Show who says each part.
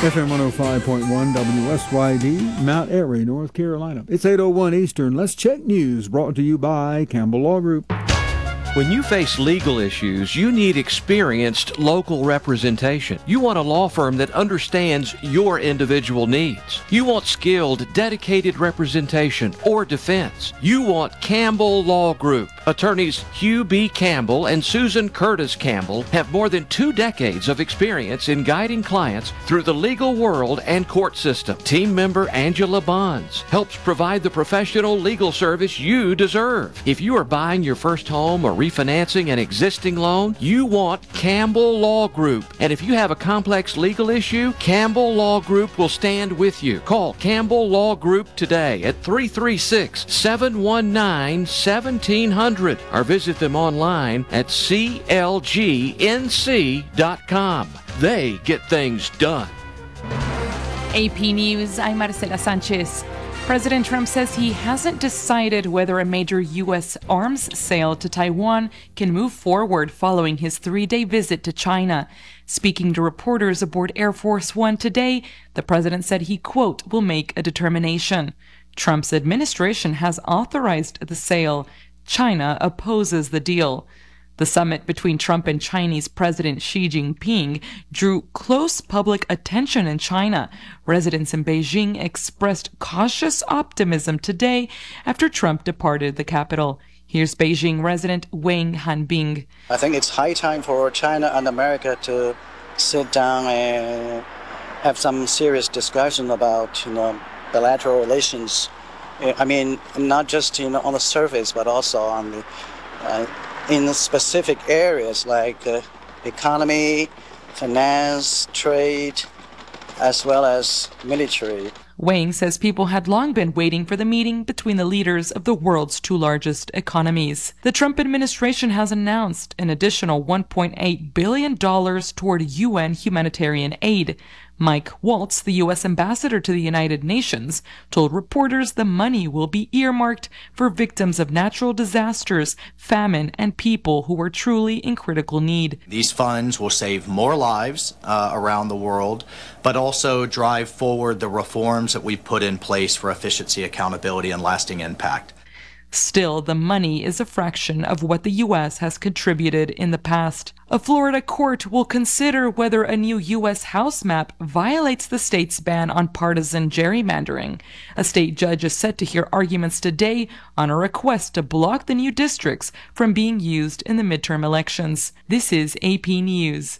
Speaker 1: FM 105.1 WSYD, Mount Airy, North Carolina. It's 8:01 Eastern. Let's check news, brought to you by Campbell Law Group.
Speaker 2: When you face legal issues, you need experienced local representation. You want a law firm that understands your individual needs. You want skilled, dedicated representation or defense. You want Campbell Law Group. Attorneys Hugh B. Campbell and Susan Curtis Campbell have more than 2 decades of experience in guiding clients through the legal world and court system. Team member Angela Bonds helps provide the professional legal service you deserve. If you are buying your first home or refinancing an existing loan, you want Campbell Law Group. And if you have a complex legal issue, Campbell Law Group will stand with you. Call Campbell Law Group today at 336-719-1700 or visit them online at clgnc.com. They get things done.
Speaker 3: AP News, I'm Marcela Sanchez. President Trump says he hasn't decided whether a major U.S. arms sale to Taiwan can move forward following his 3-day visit to China. Speaking to reporters aboard Air Force One today, the president said he, quote, will make a determination. Trump's administration has authorized the sale. China opposes the deal. The summit between Trump and Chinese President Xi Jinping drew close public attention in China. Residents in Beijing expressed cautious optimism today after Trump departed the capital. Here's Beijing resident Wang Hanbing.
Speaker 4: I think it's high time for China and America to sit down and have some serious discussion about, bilateral relations. I mean, not just, on the surface, but also on the in specific areas like economy, finance, trade, as well as military.
Speaker 3: Wang says people had long been waiting for the meeting between the leaders of the world's 2 largest economies. The Trump administration has announced an additional $1.8 billion toward UN humanitarian aid. Mike Waltz, the U.S. ambassador to the United Nations, told reporters the money will be earmarked for victims of natural disasters, famine, and people who are truly in critical need.
Speaker 5: These funds will save more lives around the world, but also drive forward the reforms that we put in place for efficiency, accountability, and lasting impact.
Speaker 3: Still, the money is a fraction of what the U.S. has contributed in the past. A Florida court will consider whether a new U.S. House map violates the state's ban on partisan gerrymandering. A state judge is set to hear arguments today on a request to block the new districts from being used in the midterm elections. This is AP News.